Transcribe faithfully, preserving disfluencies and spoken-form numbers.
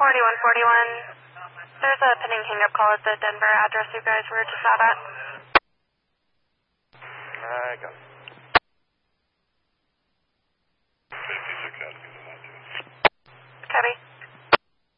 forty-one forty-one. There's a pending hang-up call at the Denver address you guys were just out at. Alright, go.